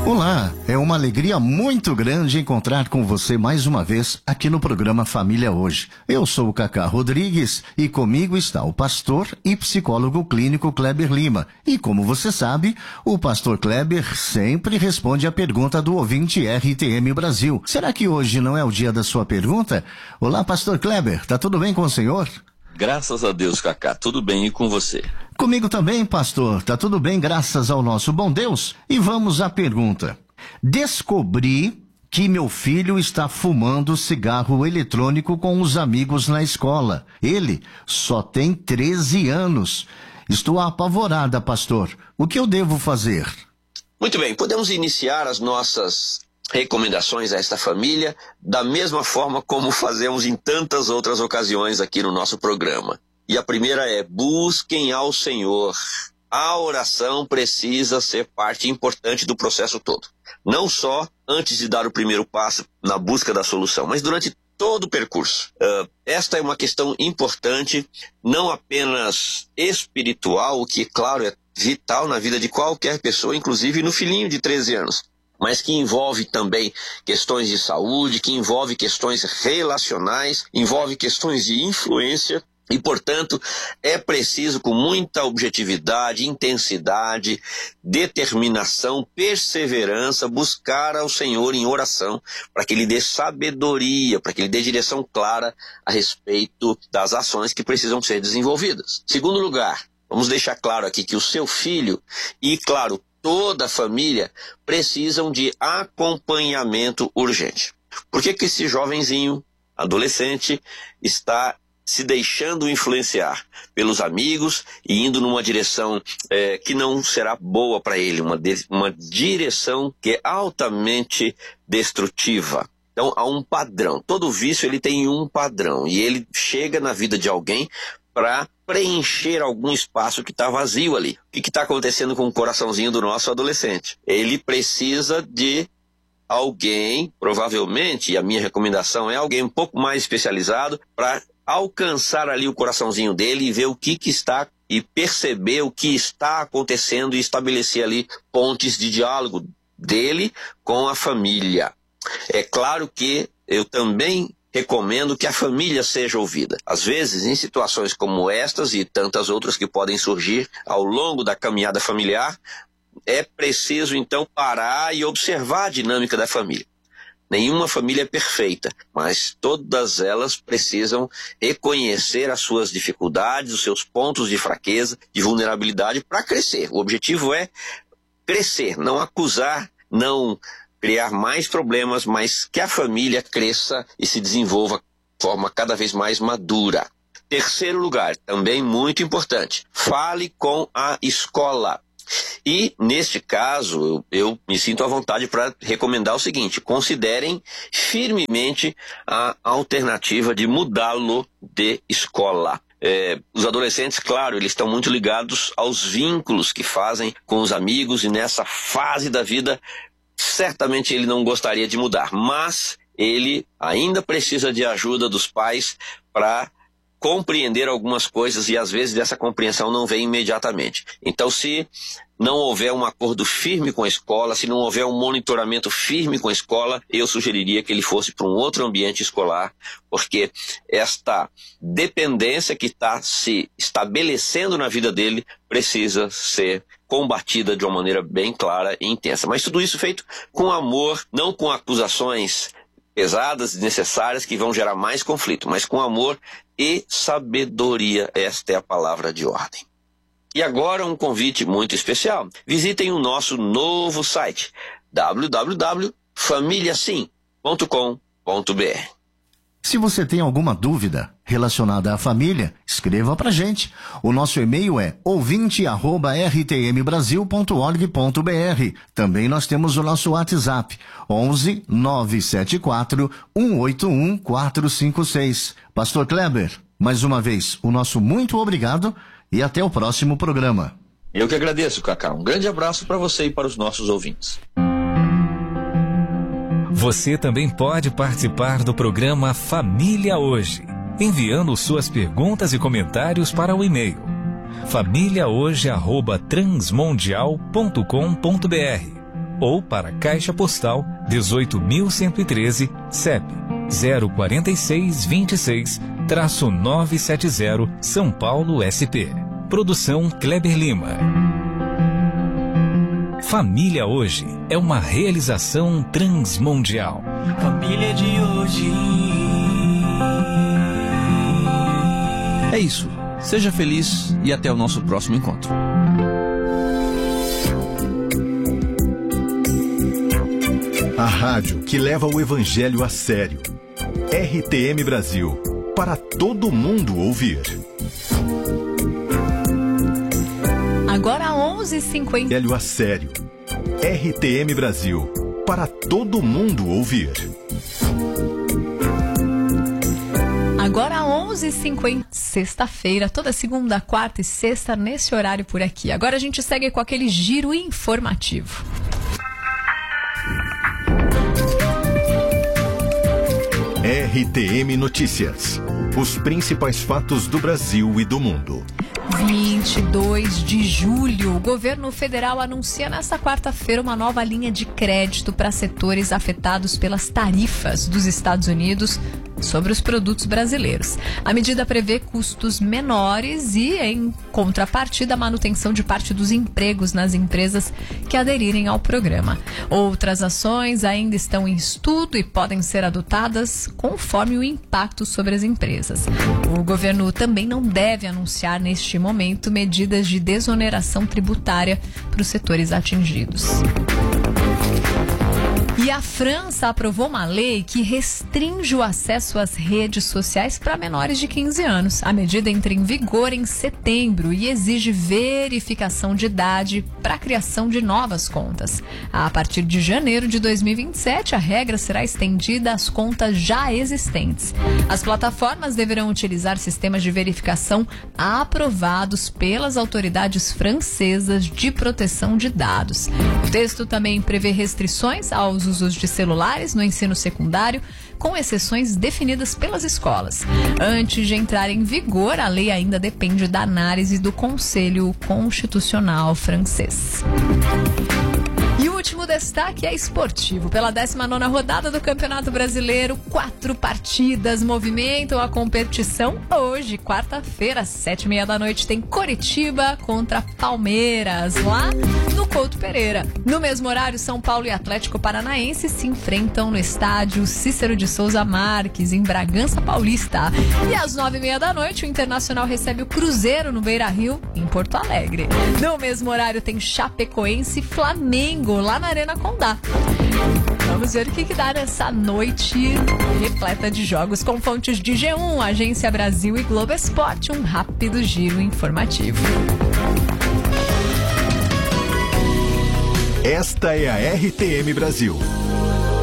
Olá, é uma alegria muito grande encontrar com você mais uma vez aqui no programa Família Hoje. Eu sou o Cacá Rodrigues e comigo está o pastor e psicólogo clínico Kleber Lima. E como você sabe, o pastor Kleber sempre responde a pergunta do ouvinte RTM Brasil. Será que hoje não é o dia da sua pergunta? Olá, pastor Kleber, tá tudo bem com o senhor? Graças a Deus, Cacá, tudo bem e com você? Comigo também, pastor, tá tudo bem graças ao nosso bom Deus. E vamos à pergunta. Descobri que meu filho está fumando cigarro eletrônico com os amigos na escola. Ele só tem 13 anos. Estou apavorada, pastor. O que eu devo fazer? Muito bem, podemos iniciar as nossas recomendações a esta família da mesma forma como fazemos em tantas outras ocasiões aqui no nosso programa. E a primeira é: busquem ao Senhor. A oração precisa ser parte importante do processo todo. Não só antes de dar o primeiro passo na busca da solução, mas durante todo o percurso. Esta é uma questão importante, não apenas espiritual, o que, claro, é vital na vida de qualquer pessoa, inclusive no filhinho de 13 anos. Mas que envolve também questões de saúde, que envolve questões relacionais, envolve questões de influência. E, portanto, é preciso, com muita objetividade, intensidade, determinação, perseverança, buscar ao Senhor em oração para que Ele dê sabedoria, para que Ele dê direção clara a respeito das ações que precisam ser desenvolvidas. Segundo lugar, vamos deixar claro aqui que o seu filho e, claro, toda a família precisam de acompanhamento urgente. Por que que esse jovenzinho, adolescente, está se deixando influenciar pelos amigos e indo numa direção que não será boa para ele, uma direção que é altamente destrutiva? Então há um padrão, todo vício ele tem um padrão e ele chega na vida de alguém para preencher algum espaço que está vazio ali. O que está acontecendo com o coraçãozinho do nosso adolescente? Ele precisa de alguém, provavelmente, e a minha recomendação é alguém um pouco mais especializado para alcançar ali o coraçãozinho dele e ver o que está e perceber o que está acontecendo e estabelecer ali pontes de diálogo dele com a família. É claro que eu também recomendo que a família seja ouvida. Às vezes, em situações como estas e tantas outras que podem surgir ao longo da caminhada familiar, é preciso então parar e observar a dinâmica da família. Nenhuma família é perfeita, mas todas elas precisam reconhecer as suas dificuldades, os seus pontos de fraqueza, de vulnerabilidade para crescer. O objetivo é crescer, não acusar, não criar mais problemas, mas que a família cresça e se desenvolva de forma cada vez mais madura. Terceiro lugar, também muito importante, fale com a escola. E, neste caso, eu me sinto à vontade para recomendar o seguinte: considerem firmemente a alternativa de mudá-lo de escola. Os adolescentes, claro, eles estão muito ligados aos vínculos que fazem com os amigos e nessa fase da vida, certamente ele não gostaria de mudar, mas ele ainda precisa de ajuda dos pais para compreender algumas coisas e às vezes essa compreensão não vem imediatamente. Então, se não houver um acordo firme com a escola, se não houver um monitoramento firme com a escola, eu sugeriria que ele fosse para um outro ambiente escolar, porque esta dependência que está se estabelecendo na vida dele precisa ser combatida de uma maneira bem clara e intensa. Mas tudo isso feito com amor, não com acusações pesadas e necessárias que vão gerar mais conflito, mas com amor e sabedoria. Esta é a palavra de ordem. E agora um convite muito especial. Visitem o nosso novo site, www.familiasim.com.br. Se você tem alguma dúvida relacionada à família, escreva pra gente. O nosso e-mail é ouvinte@rtmbrasil.org.br. Também nós temos o nosso WhatsApp, 11 974 181 456. Pastor Kleber, mais uma vez, o nosso muito obrigado e até o próximo programa. Eu que agradeço, Cacá. Um grande abraço para você e para os nossos ouvintes. Você também pode participar do programa Família Hoje, enviando suas perguntas e comentários para o e-mail famíliahoje@transmundial.com.br ou para Caixa Postal 18.113, CEP 04626-970, São Paulo, SP. Produção Kleber Lima. Família Hoje é uma realização transmundial. Família de hoje. É isso. Seja feliz e até o nosso próximo encontro. A rádio que leva o evangelho a sério. RTM Brasil. Para todo mundo ouvir. Agora 11h50. Evangelho a sério. RTM Brasil. Para todo mundo ouvir. Agora 11h50, sexta-feira, toda segunda, quarta e sexta, nesse horário por aqui. Agora a gente segue com aquele giro informativo. RTM Notícias. Os principais fatos do Brasil e do mundo. 22 de julho, o governo federal anuncia nesta quarta-feira uma nova linha de crédito para setores afetados pelas tarifas dos Estados Unidos sobre os produtos brasileiros. A medida prevê custos menores e, em contrapartida, a manutenção de parte dos empregos nas empresas que aderirem ao programa. Outras ações ainda estão em estudo e podem ser adotadas conforme o impacto sobre as empresas. O governo também não deve anunciar neste momento medidas de desoneração tributária para os setores atingidos. E a França aprovou uma lei que restringe o acesso às redes sociais para menores de 15 anos. A medida entra em vigor em setembro e exige verificação de idade para a criação de novas contas. A partir de janeiro de 2027, a regra será estendida às contas já existentes. As plataformas deverão utilizar sistemas de verificação aprovados pelas autoridades francesas de proteção de dados. O texto também prevê restrições aos usos de celulares no ensino secundário, com exceções definidas pelas escolas. Antes de entrar em vigor, a lei ainda depende da análise do Conselho Constitucional francês. E o último destaque é esportivo. Pela 19ª rodada do Campeonato Brasileiro, 4 partidas movimentam a competição. Hoje, quarta-feira, às 7h30 da noite, tem Coritiba contra Palmeiras, lá no Couto Pereira. No mesmo horário, São Paulo e Atlético Paranaense se enfrentam no estádio Cícero de Souza Marques, em Bragança Paulista. E às 9h30 da noite, o Internacional recebe o Cruzeiro no Beira-Rio, em Porto Alegre. No mesmo horário, tem Chapecoense e Flamengo, lá na Arena Condá. Vamos ver o que dá nessa noite repleta de jogos. Com fontes de G1, Agência Brasil e Globo Esporte, um rápido giro informativo. Esta é a RTM Brasil.